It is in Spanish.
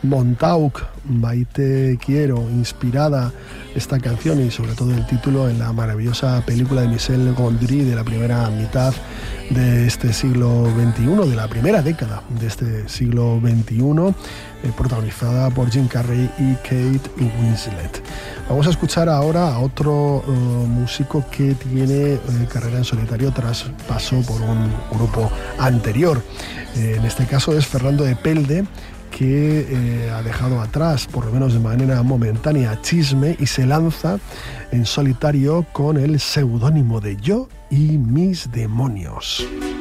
Montauk, Maite Quiero, inspirada esta canción y sobre todo el título en la maravillosa película de Michel Gondry de la primera mitad de este siglo XXI, de la primera década de este siglo XXI, protagonizada por Jim Carrey y Kate Winslet. Vamos a escuchar ahora a otro músico que tiene carrera en solitario tras paso por un grupo anterior. En este caso es Fernando Epelde, que ha dejado atrás, por lo menos de manera momentánea, Chisme y se lanza en solitario con el seudónimo de Yo y mis demonios.